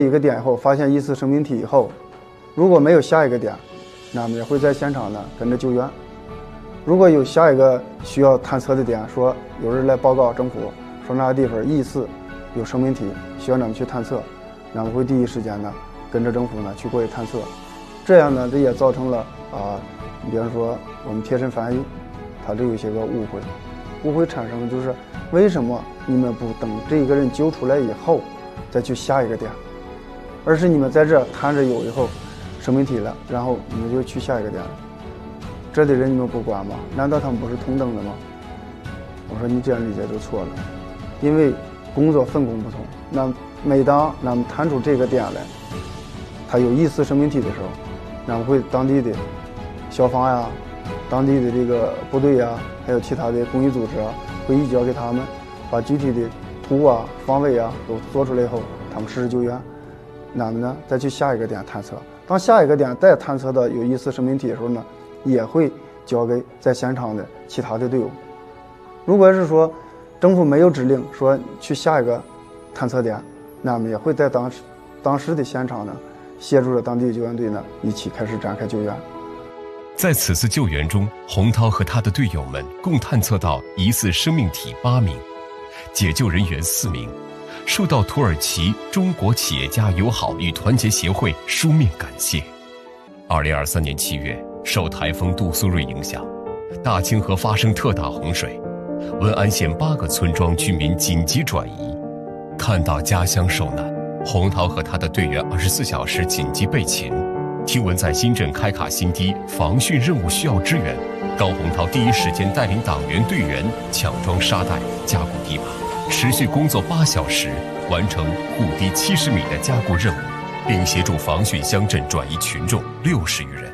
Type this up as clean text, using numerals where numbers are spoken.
一个点以后发现疑似生命体以后，如果没有下一个点，那么也会在现场呢跟着救援。如果有下一个需要探测的点，说有人来报告政府说那个地方疑似有生命体，需要咱们去探测，那么会第一时间呢跟着政府呢去过去探测。这样呢，这也造成了比方说我们贴身翻译，它这有一些个误会产生的就是为什么你们不等这一个人救出来以后再去下一个点，而是你们在这探着有以后生命体了，然后你们就去下一个点了。这的人你们不管吗？难道他们不是同等的吗？我说你这样理解就错了，因为工作分工不同。那每当咱们探出这个点来，它有疑似生命体的时候，咱们会当地的消防呀、当地的这个部队呀，还有其他的公益组织啊，会移交给他们，把具体的图啊、方位啊都做出来以后，他们实施救援。咱们呢再去下一个点探测。当下一个点再探测到有疑似生命体的时候呢，也会交给在现场的其他的队伍。如果是说政府没有指令说去下一个探测点，那么也会在当时的现场呢，协助着当地救援队呢一起开始展开救援。 在此次救援中，洪涛和他的队友们共探测到疑似生命体8名，解救人员4名，受到土耳其中国企业家友好与团结协会书面感谢。2023年7月，受台风杜苏芮影响，大清河发生特大洪水，文安县8个村庄居民紧急转移。看到家乡受难，洪涛和他的队员24小时紧急备勤。听闻在新镇开卡新堤防汛任务需要支援，高洪涛第一时间带领党员队员抢装沙袋、加固堤坝，持续工作8小时，完成护堤70米的加固任务，并协助防汛乡镇转移群众60余人。